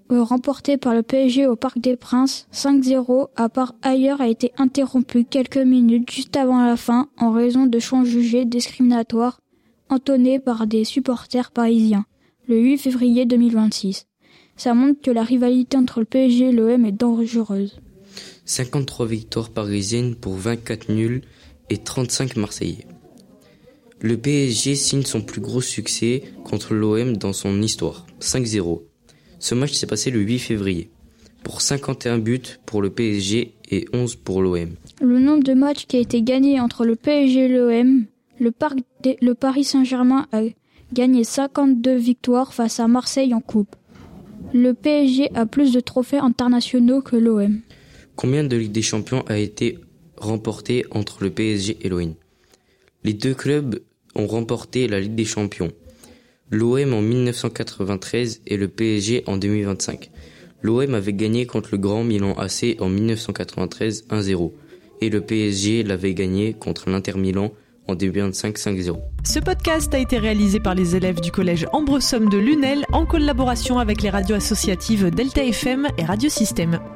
remporté par le PSG au Parc des Princes 5-0 à part ailleurs a été interrompu quelques minutes juste avant la fin en raison de chants jugés discriminatoires entonnés par des supporters parisiens le 8 février 2026. Ça montre que la rivalité entre le PSG et l'OM est dangereuse. 53 victoires parisiennes pour 24 nuls et 35 Marseillais. Le PSG signe son plus gros succès contre l'OM dans son histoire, 5-0. Ce match s'est passé le 8 février, pour 51 buts pour le PSG et 11 pour l'OM. Le nombre de matchs qui a été gagné entre le PSG et l'OM, le Paris Saint-Germain a gagné 52 victoires face à Marseille en coupe. Le PSG a plus de trophées internationaux que l'OM. Combien de Ligue des Champions a été remporté entre le PSG et l'OM? Les deux clubs ont remporté la Ligue des Champions. L'OM en 1993 et le PSG en 2025. L'OM avait gagné contre le Grand Milan AC en 1993 1-0 et le PSG l'avait gagné contre l'Inter Milan en 2025 5-0. Ce podcast a été réalisé par les élèves du collège Ambresomme de Lunel en collaboration avec les radios associatives Delta FM et Radio Système.